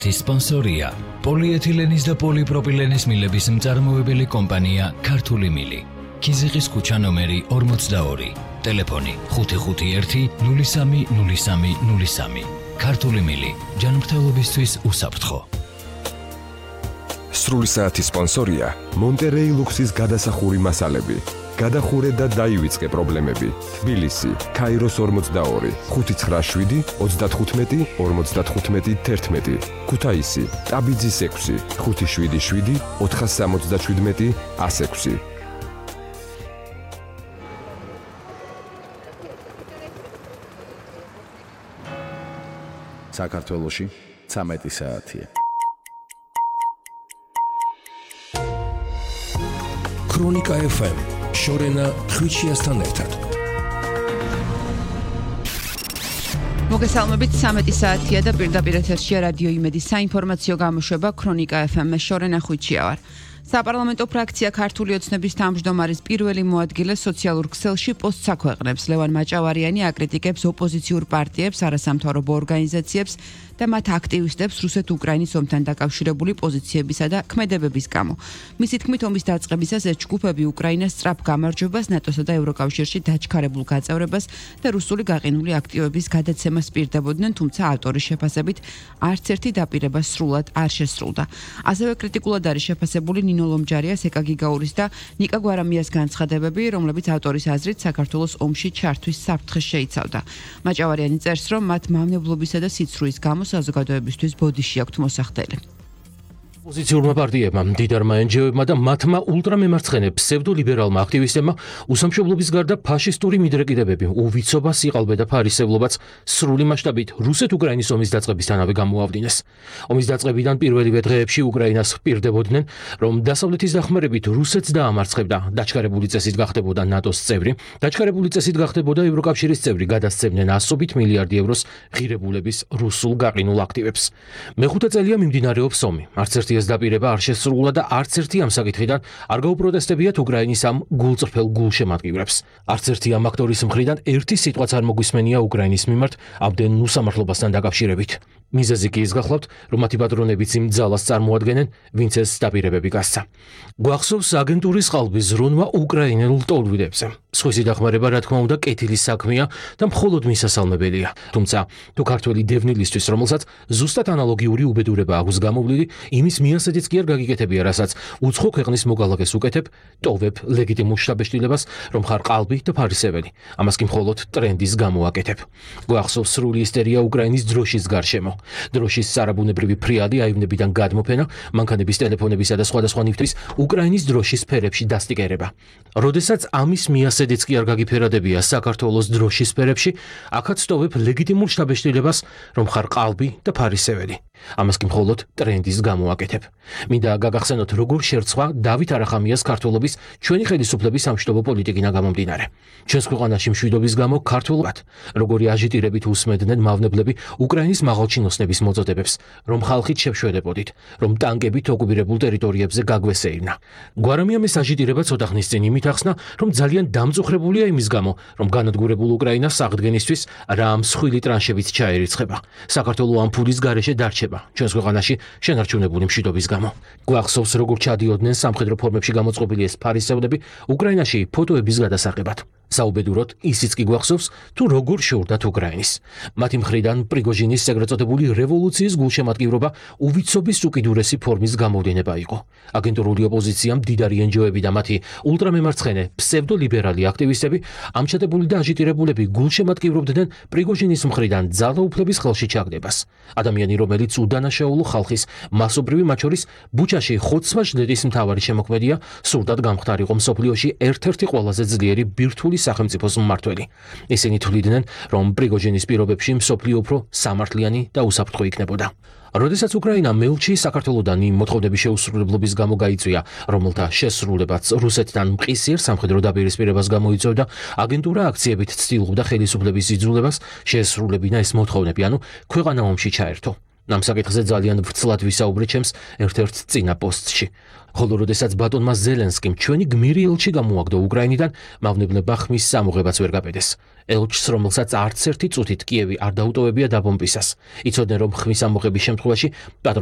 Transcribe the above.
სპონსორია პოლიეთილენის და პოლიპროპილენის მილების მწარმოებელი კომპანია ქართული მილი. ქიზიყის ქუჩა ნომერი 42. ტელეფონი 551-030303. ქართული მილი. ჯანმრთელობისთვის უსაფრთხო. სრული საათის სპონსორია მონტერეი ლუქსის გადასახური მასალები. გადახურე და დაივიწყე პრობლემები. თბილისი, ქაიროს 42, 597, 35, 55, 11. ქუთაისი, ტაბიძის 6, 577, 477, 106. საქართველოში 13 საათია. ქრონიკა FM შორენა ხვიჩიასთან ერთად. მოგესალმებით, 13 საათია და პირდაპირ ეთერშია რადიო იმედის საინფორმაციო გამოშვება ქრონიკა FM-ში შორენა ხვიჩია ვარ. საპარლამენტო ფრაქცია ქართული ოცნების თავმჯდომარის პირველი მოადგილე სოციალურ ქსელში პოსტს აქვეყნებს. ლევან მაჭავარიანი აკრიტიკებს ოპოზიციურ პარტიებს, არასამთავრობო ორგანიზაციებს და მათ აქტივისტებს რუსეთ-უკრაინის ომთან დაკავშირებული პოზიციებისა და ქმედებების გამო. მისი თქმით, ომის დაწყებისას ეს ჯგუფები უკრაინას სწრაფ გამარჯვებას, ნატოსა და ევროკავშირში დაჩქარებულ გაწევრებას და რუსული გაყინული აქტივების გადაცემას პირდებოდნენ, თუმცა ავტორის შეფასებით არც ერთი დაპირება სრულად არ შესრულდა. ასევე კრიტიკულად არის შეფასებული ნინო ლომჯარიას, ეკა გიგაურის და ნიკა გვარამიას განცხადებები, რომლებიც ავტორის აზრით საქართველოს ომში ჩართვის საფრთხეს შეიცავდა. მაჭავარიანი წერს, რომ მათ მავნებლობისა და სიცრუის გამო საზოგადოებისთვის ბოდიში აქვთ მოსახდელი. ოპოზიციურმა პარტიებმა, მდიდარმა NGO-ებმა და მათმა ულტრამემარცხენე ფსევდოლიბერალმა აქტივისტებმა უსამშობლობის გარდა ფაშისტური მიდრეკიდებები, უვიცობა, სიყალბე და ფარისევლობაც სრული მასშტაბით რუსეთ-უკრაინის ომის დაწყებისთანავე გამოავდინეს. ომის დაწყებიდან პირველივე დღეებში უკრაინას პირდებოდნენ, რომ დასავლეთის დახმარებით რუსეთს დაამარცხებდა, დაჩქარებული წესით გახდებოდა ნატოს წევრი, დაჩქარებული წესით გახდებოდა ევროკავშირის წევრი, გადასცემდნენ 100 მილიარდი ევროს ღირებულების რუსულ გაყინულ აქტივებს. მეხუთე წელია მიმდინარეობს ომი. არც ერთი ეს დაპირება არ შესრულა და არც ერთი ამ საკითხიდან არ გაუპროტესტებიათ უკრაინის ამ გულწრფელ გულშემატკივრებს. არც ერთი ამ აქტორის მხრიდან ერთი სიტყვაც არ მოგვისმენია უკრაინის მიმართ ამდენ უსამართლობასთან დაკავშირებით. მიზეზი კი ის გახლავთ, რომ მათი პატრონებიც იმ ძალას წარმოადგენენ, ვინც ეს დაპირებები გასცა. გვახსოვს აგენტურის ყალბის ზრუნვა უკრაინელ ტოლვიდებზე. სხვისი დახმარება, რა თქმა უნდა, კეთილის საქმეა და მხოლოდ მისასალმებელია. თუმცა, თუ ქართველი დევნილისთვის, რომელსაც ზუსტად ანალოგიური უბედურება აქვს გამოვლილი, იმის მიასედიც კი არ გაგიკეთებია, რასაც უცხო ქვეყნის მოგალაგეს უკეთებ, ტოვებ ლეგიტიმურ შთაბეჭდილებას, რომ ხარ ყალბი და ფარისეველი. ამას კი მხოლოდ ტრენდის გამო აკეთებ. გვახსოვს სრული ისტერია უკრაინის დროშის გარშემო. დროშის სარაბუნებრივი ფრიალი აივნებიდან გადმოფენა, მანქანების, ტელეფონებისა და სხვადასხვა ნივთის უკრაინის დროშის ფერებში დასტიკერება. როდესაც ამის მიასედიც კი არ გაგიფერადებია საქართველოს დროშის ფერებში, აქაც ტოვებ ლეგიტიმურ შთაბეჭდილებას, რომ ხარ ყალბი და ფარისეველი. ამას კი მხოლოდ ტრენდის გამო აკეთებ. მინდა გაგახსენოთ, როგორ შერწყვა დავით არახამიას ქართველობის ჩვენი ხელისუფლების სამშვიდობო პოლიტიკიდან გამომდინარე. ჩვენს ქვეყანაში მშვიდობის გამო ქართველებად, როგორი აჟიტირებით უსმენდნენ მავნებლები უკრაინის მაღალჩინოსნების მოწოდებებს, რომ ხალხით შევშვედებოდით, რომ ტანკებით ოკუპირებულ ტერიტორიებზე გაგვესეირნა. გვარამიამ ეს აჟიტირება ცოტა ხნის წინ იმით ახსნა, რომ ძალიან დამწუხრებულია იმის გამო, რომ განადგურებულ უკრაინას აღდგენისთვის რა მსხვილი ტრანშებიც ჩაერიცხება. საქართველო ამ ფულის გარეშე დარჩება. ჩვენს ქვეყანაში შენარჩუნებული მშვიდობის გამო. გვახსოვს, როგორ ჩადიოდნენ სამხედრო ფორმებში გამოწყობილი ეს ფარისევლები უკრაინაში ფოტოების გადასაღებად. საუბედუროდ ისიც კი გვახსოვს, თუ როგორ შეურდათ უკრაინის. მათი მხრიდან პრიგოჟინის ეგრეთ წოდებული რევოლუციის გულშემატკივრობა უვიცობის უკიდურესი ფორმის გამოვლენა იყო. აგენტურული ოპოზიცია, მდიდარი NGO-ები და მათი ულტრამემარცხენე ფსევდოლიბერალი აქტივისტები, ამჩატებული და აჟიტირებულები გულშემატკივრობდნენ პრიგოჟინის მხრიდან ძალაუფლების ხელში ჩაგდებას. ადამიანი, რომელიც უდანაშაულო ხალხის მასობრივი, მათ შორის ბუჩაში ხოცვა ჟლეტის მთავარი შემოქმედია, სურდათ გამხდარიყო მსოფლიოში ერთ-ერთი ყველაზე ძლიერი ბირთვული სახელმწიფოს მმართველი. ისინი თვლიდნენ, რომ პრიგოჟინის პირობებში მსოფლიო უფრო სამართლიანი და უსაფრთხო იქნებოდა. როდესაც უკრაინა მელჩი საქართველოდან იმ მოთხოვნების შეუსრულებლობის გამო გაიწვია, რომელთა შესრულებაც რუსეთთან მყისიერ სამხედრო დაპირისპირებას გამოიწვევდა, აგენტურა აქციებით ცდილობდა ხელისუფლების იძულებას შეესრულებინა ეს მოთხოვნები, ანუ ქვეყანა ომში ჩაერთო. ამ საკითხზე ძალიან ვრცლად ვისაუბრე ჩემს ერთ-ერთ წინა პოსტში. ხოლო როდესაც ბატონმა ზელენსკიმ ჩვენი გმირი ელჩი გამოაგდო უკრაინიდან, მავნებლებმა ხმის სამოღებაც ვერ გაბედეს. ელჩს, რომელსაც არც ერთი წუთით კიევი არ დაუტოვებია დაბომბვისას. იცოდნენ, რომ ხმის ამოღების შემთხვევაში